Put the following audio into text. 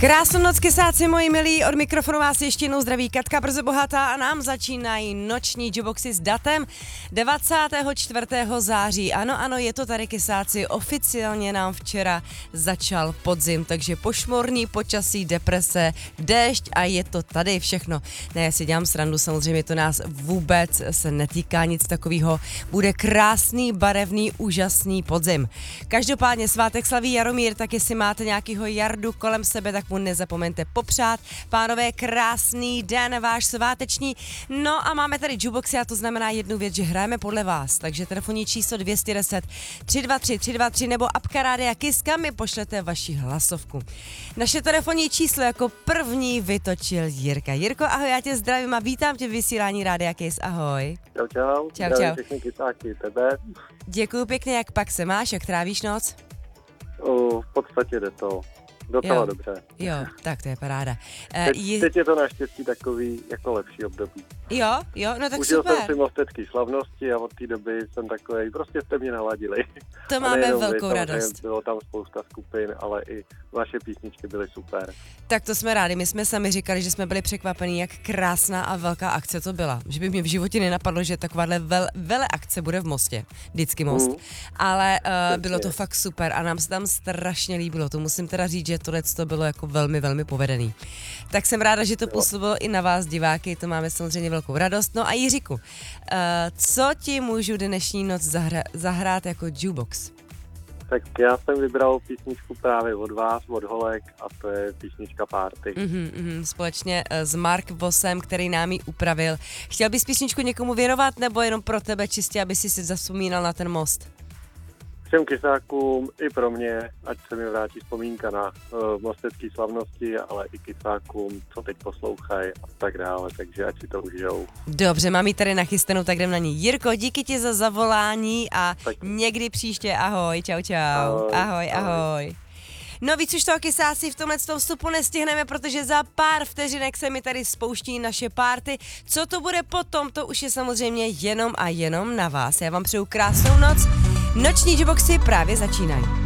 Krásnou noc, kysáci moji milí, od mikrofonu vás ještě jednou zdraví Katka Brzo Bohatá a nám začínají noční Juboxy s datem 24. září. Ano, je to tady, kysáci, oficiálně nám včera začal podzim, takže pošmorný počasí, deprese, déšť a je to tady všechno. Ne, já si dělám srandu, samozřejmě to nás vůbec se netýká nic takového. Bude krásný, barevný, úžasný podzim. Každopádně svátek slaví Jaromír, tak jestli máte nějakýho Jardu kolem sebe, tak mu nezapomeňte popřát. Pánové, krásný den váš sváteční. No a máme tady Juboxy a to znamená jednu věc, že hrajeme podle vás. Takže telefonní číslo 210 323 323 nebo apka Rádia Kiss, kam mi pošlete vaši hlasovku. Naše telefonní číslo jako první vytočil Jirka. Jirko, ahoj, já tě zdravím a vítám tě v vysílání Rádia Kiss. Ahoj. Čau. Čau. Všechny kysáky, tebe. Děkuju pěkně, jak pak se máš, jak trávíš noc? V podstatě jde to docela dobře. Jo, tak to je paráda. Teď je to naštěstí takový jako lepší období. Jo, no tak Užil super. jsem si mostecké slavnosti a od té doby jsem takovej, prostě jste mě naladili. To máme velkou radost. Bylo tam spousta skupin, ale i vaše písničky byly super. Tak to jsme rádi, my jsme sami říkali, že jsme byli překvapení, jak krásná a velká akce to byla. Že by mě v životě nenapadlo, že takováhle vele akce bude v Mostě, vždycky Most. Ale bylo to fakt super a nám se tam strašně líbilo, to musím teda říct, že tohle to bylo jako velmi, velmi povedený. Tak jsem ráda, že to působilo i na vás diváky, to máme samozřejmě velkou radost. No a Jiříku, co ti můžu dnešní noc zahrát jako Jubox? Tak já jsem vybral písničku právě od vás, od Holek, a to je písnička Party. Společně s Mark Vosem, který nám ji upravil. Chtěl bys písničku někomu věnovat, nebo jenom pro tebe čistě, aby si zavzpomínal na ten most? Všem kysákům i pro mě, ať se mi vrátí vzpomínka na mostecké slavnosti, ale i kysákům, co teď poslouchají a tak dále, takže ať si to užijou. Dobře, mám ji tady nachystanou, tak jdem na ní. Jirko, díky ti za zavolání a někdy příště, ahoj, čau. Ahoj. No víc už toho, kysáci, v tomhle vstupu nestihneme, protože za pár vteřinek se mi tady spouští naše party. Co to bude potom, to už je samozřejmě jenom a jenom na vás. Já vám přeju krásnou noc. Noční Juboxy právě začínají.